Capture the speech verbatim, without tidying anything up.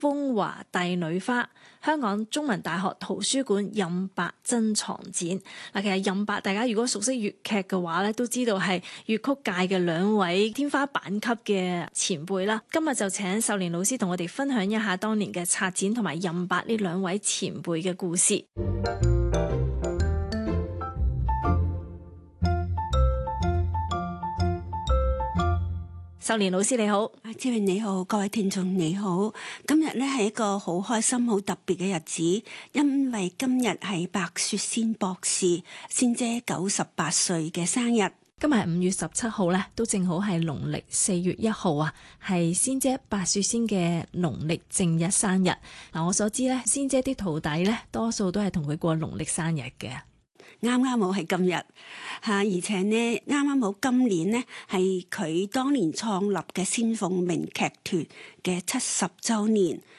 風華帝女花香港中文大學圖書館任白珍藏展。嗱，其實任白大家如果熟悉粵劇嘅話咧，都知道係粵曲界嘅兩位天花板級嘅前輩啦。今日就請秀蓮老師同我哋分享一下當年嘅策展同埋任白呢兩位前輩嘅故事。秀蓮老師你好。 志榮你好，各位聽眾你好。今日咧係一個好開心、好特別嘅日子，因為今日係白雪仙博士仙姐九十八歲嘅生日。 今日係五月十七號咧，都正好係農曆四月一號啊，係仙姐白雪仙嘅農曆正日生日。嗱，我所知咧，仙姐啲徒弟咧，多數都係同佢過農曆生日嘅。 啱啱好係今日嚇，而且呢啱啱好今年呢係佢當年創立嘅仙鳳鳴劇團嘅七十週年。